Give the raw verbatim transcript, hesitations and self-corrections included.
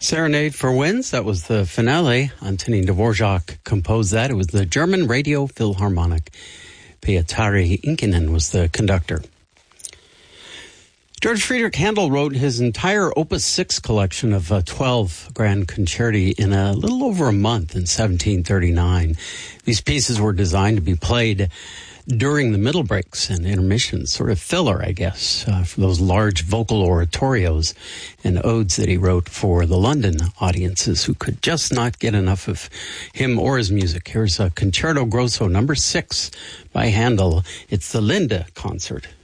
Serenade for Winds, that was the finale. Antonin Dvorak composed that. It was the German Radio Philharmonic. Pietari Inkinen was the conductor. George Friedrich Handel wrote his entire Opus six collection of uh, twelve grand concerti in a little over a month in seventeen thirty-nine. These pieces were designed to be played during the middle breaks and intermissions, sort of filler, I guess, uh, for those large vocal oratorios and odes that he wrote for the London audiences who could just not get enough of him or his music. Here's a Concerto Grosso number six by Handel. It's the Linde concert.